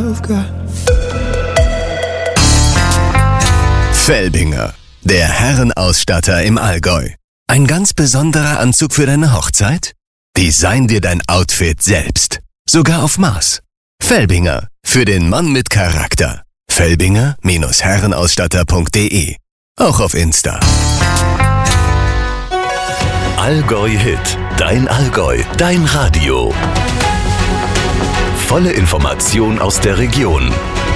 you've got. Felbinger, der Herrenausstatter im Allgäu. Ein ganz besonderer Anzug für deine Hochzeit? Design dir dein Outfit selbst. Sogar auf Maß. Felbinger, für den Mann mit Charakter. Felbinger-herrenausstatter.de. Auch auf Insta. Allgäu Hit. Dein Allgäu. Dein Radio. Volle Information aus der Region.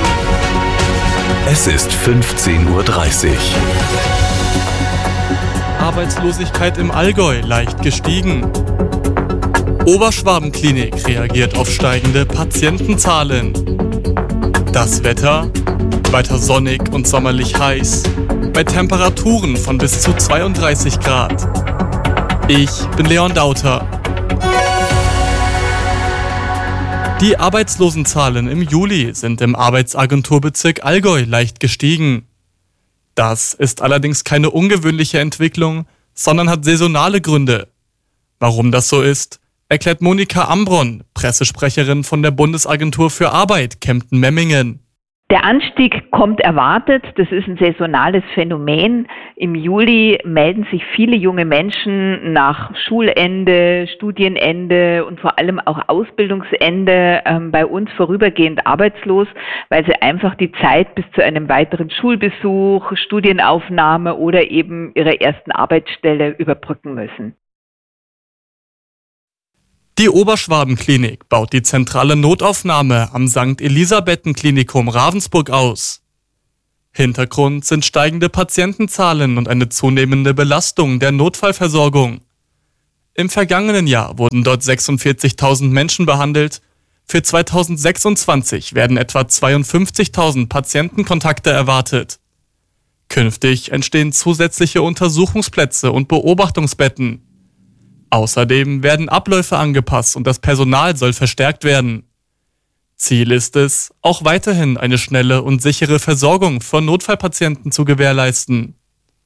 Es ist 15:30 Uhr. Arbeitslosigkeit im Allgäu leicht gestiegen. Oberschwabenklinik reagiert auf steigende Patientenzahlen. Das Wetter? Weiter sonnig und sommerlich heiß. Bei Temperaturen von bis zu 32 Grad. Ich bin Leon Dauter. Die Arbeitslosenzahlen im Juli sind im Arbeitsagenturbezirk Allgäu leicht gestiegen. Das ist allerdings keine ungewöhnliche Entwicklung, sondern hat saisonale Gründe. Warum das so ist, erklärt Monika Ambron, Pressesprecherin von der Bundesagentur für Arbeit Kempten-Memmingen. Der Anstieg kommt erwartet, das ist ein saisonales Phänomen. Im Juli melden sich viele junge Menschen nach Schulende, Studienende und vor allem auch Ausbildungsende bei uns vorübergehend arbeitslos, weil sie einfach die Zeit bis zu einem weiteren Schulbesuch, Studienaufnahme oder eben ihrer ersten Arbeitsstelle überbrücken müssen. Die Oberschwabenklinik baut die zentrale Notaufnahme am St. Elisabethen-Klinikum Ravensburg aus. Hintergrund sind steigende Patientenzahlen und eine zunehmende Belastung der Notfallversorgung. Im vergangenen Jahr wurden dort 46.000 Menschen behandelt. Für 2026 werden etwa 52.000 Patientenkontakte erwartet. Künftig entstehen zusätzliche Untersuchungsplätze und Beobachtungsbetten. Außerdem werden Abläufe angepasst und das Personal soll verstärkt werden. Ziel ist es, auch weiterhin eine schnelle und sichere Versorgung von Notfallpatienten zu gewährleisten.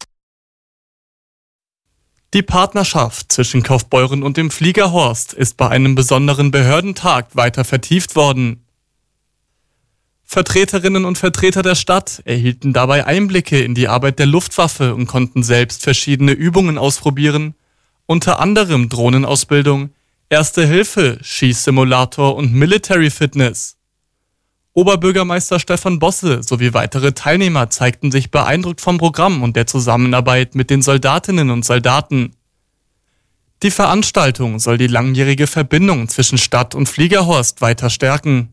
Die Partnerschaft zwischen Kaufbeuren und dem Fliegerhorst ist bei einem besonderen Behördentag weiter vertieft worden. Vertreterinnen und Vertreter der Stadt erhielten dabei Einblicke in die Arbeit der Luftwaffe und konnten selbst verschiedene Übungen ausprobieren, unter anderem Drohnenausbildung, Erste Hilfe, Schießsimulator und Military Fitness. Oberbürgermeister Stefan Bosse sowie weitere Teilnehmer zeigten sich beeindruckt vom Programm und der Zusammenarbeit mit den Soldatinnen und Soldaten. Die Veranstaltung soll die langjährige Verbindung zwischen Stadt und Fliegerhorst weiter stärken.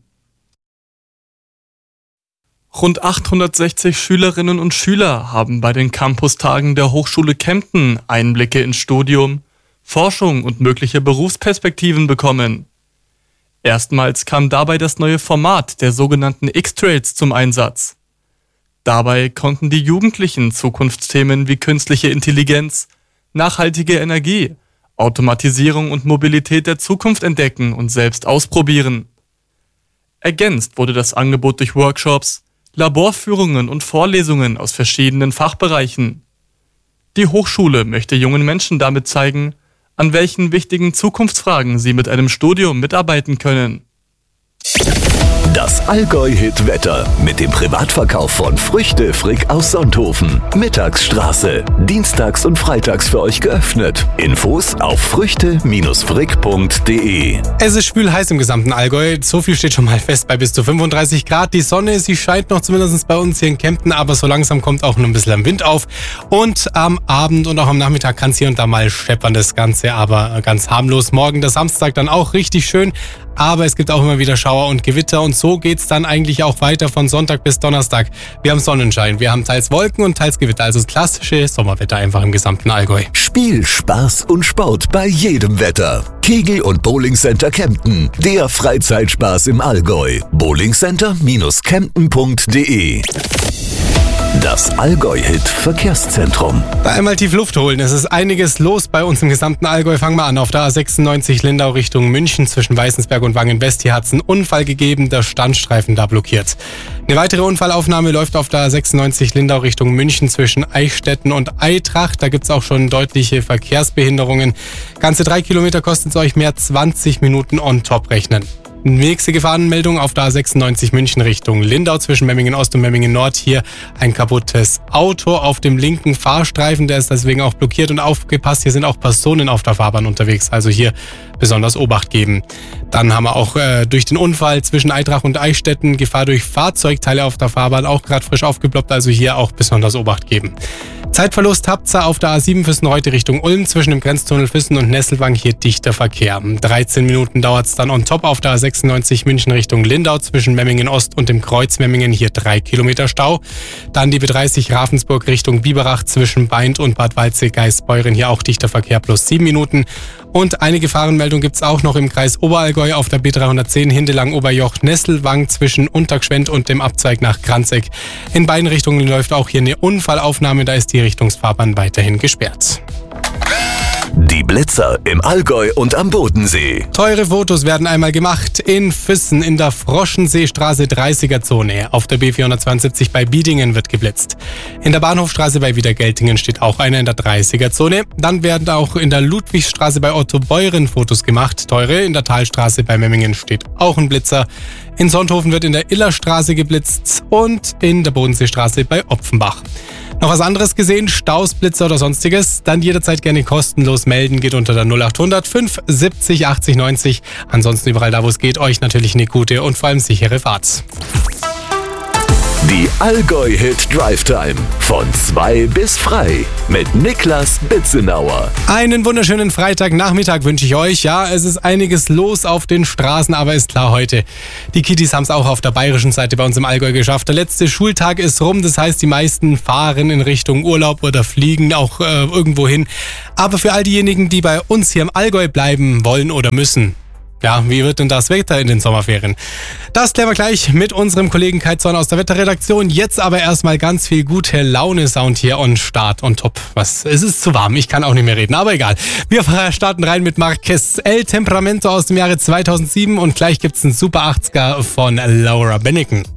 Rund 860 Schülerinnen und Schüler haben bei den Campustagen der Hochschule Kempten Einblicke ins Studium, Forschung und mögliche Berufsperspektiven bekommen. Erstmals kam dabei das neue Format der sogenannten X-Trails zum Einsatz. Dabei konnten die Jugendlichen Zukunftsthemen wie künstliche Intelligenz, nachhaltige Energie, Automatisierung und Mobilität der Zukunft entdecken und selbst ausprobieren. Ergänzt wurde das Angebot durch Workshops, Laborführungen und Vorlesungen aus verschiedenen Fachbereichen. Die Hochschule möchte jungen Menschen damit zeigen, an welchen wichtigen Zukunftsfragen sie mit einem Studium mitarbeiten können. Das Allgäu-Hit-Wetter mit dem Privatverkauf von Früchte Frick aus Sonthofen. Mittagsstraße. Dienstags und freitags für euch geöffnet. Infos auf früchte-frick.de. Es ist schwül heiß im gesamten Allgäu. So viel steht schon mal fest bei bis zu 35 Grad. Die Sonne, sie scheint noch zumindest bei uns hier in Kempten, aber so langsam kommt auch noch ein bisschen Wind auf. Und am Abend und auch am Nachmittag kann es hier und da mal scheppern, das Ganze, aber ganz harmlos. Morgen, der Samstag, dann auch richtig schön. Aber es gibt auch immer wieder Schauer und Gewitter und so geht's dann eigentlich auch weiter von Sonntag bis Donnerstag. Wir haben Sonnenschein, wir haben teils Wolken und teils Gewitter, also das klassische Sommerwetter einfach im gesamten Allgäu. Spiel, Spaß und Sport bei jedem Wetter. Kegel- und Bowlingcenter Kempten, der Freizeitspaß im Allgäu. bowlingcenter-kempten.de. Das Allgäu-Hit-Verkehrszentrum. Da einmal tief Luft holen. Es ist einiges los bei uns im gesamten Allgäu. Fangen wir an. Auf der A96 Lindau Richtung München zwischen Weißensberg und Wangen-West. Hier hat es einen Unfall gegeben, der Standstreifen da blockiert. Eine weitere Unfallaufnahme läuft auf der A96 Lindau Richtung München zwischen Eichstätten und Eintracht. Da gibt es auch schon deutliche Verkehrsbehinderungen. Ganze 3 Kilometer kosten es euch mehr 20 Minuten on top rechnen. Nächste Gefahrenmeldung auf der A96 München Richtung Lindau zwischen Memmingen Ost und Memmingen Nord. Hier ein kaputtes Auto auf dem linken Fahrstreifen, der ist deswegen auch blockiert und aufgepasst. Hier sind auch Personen auf der Fahrbahn unterwegs, also hier besonders Obacht geben. Dann haben wir auch durch den Unfall zwischen Eitrach und Eichstätten Gefahr durch Fahrzeugteile auf der Fahrbahn auch gerade frisch aufgeploppt, also hier auch besonders Obacht geben. Zeitverlust habt ihr auf der A7 Füssen-Reute Richtung Ulm zwischen dem Grenztunnel Füssen und Nesselwang, hier dichter Verkehr. 13 Minuten dauert es dann on top auf der A96 München Richtung Lindau zwischen Memmingen Ost und dem Kreuz Memmingen, hier 3 Kilometer Stau. Dann die B30 Ravensburg Richtung Biberach zwischen Baindt und Bad Waldsee-Geisbeuren, hier auch dichter Verkehr plus 7 Minuten. Und eine Gefahrenmeldung gibt es auch noch im Kreis Oberallgäu auf der B310 Hindelang-Oberjoch-Nesselwang zwischen Untergschwendt und dem Abzweig nach Kranzegg. In beiden Richtungen läuft auch hier eine Unfallaufnahme, da ist die Richtungsfahrbahn weiterhin gesperrt. Die Blitzer im Allgäu und am Bodensee. Teure Fotos werden einmal gemacht in Füssen in der Froschenseestraße 30er-Zone. Auf der B472 bei Biedingen wird geblitzt. In der Bahnhofstraße bei Wiedergeltingen steht auch einer in der 30er-Zone. Dann werden auch in der Ludwigsstraße bei Otto Beuren Fotos gemacht. Teure. In der Talstraße bei Memmingen steht auch ein Blitzer. In Sonthofen wird in der Illerstraße geblitzt und in der Bodenseestraße bei Opfenbach. Noch was anderes gesehen? Staus, Blitzer oder sonstiges? Dann jederzeit gerne kostenlos melden. Geht unter der 0800 570 80 90. Ansonsten überall da, wo es geht, euch natürlich eine gute und vor allem sichere Fahrt. Die Allgäu-Hit Drive Time von 2 bis frei mit Niklas Bitzenauer. Einen wunderschönen Freitagnachmittag wünsche ich euch. Ja, es ist einiges los auf den Straßen, aber ist klar heute. Die Kitties haben es auch auf der bayerischen Seite bei uns im Allgäu geschafft. Der letzte Schultag ist rum, das heißt, die meisten fahren in Richtung Urlaub oder fliegen auch irgendwo hin. Aber für all diejenigen, die bei uns hier im Allgäu bleiben wollen oder müssen, ja, wie wird denn das Wetter in den Sommerferien? Das klären wir gleich mit unserem Kollegen Kai Zorn aus der Wetterredaktion. Jetzt aber erstmal ganz viel gute Laune-Sound hier on Start on top. Es ist zu warm, ich kann auch nicht mehr reden, aber egal. Wir starten rein mit Marquez El Temperamento aus dem Jahre 2007 und gleich gibt's einen Super 80er von Laura Benneken.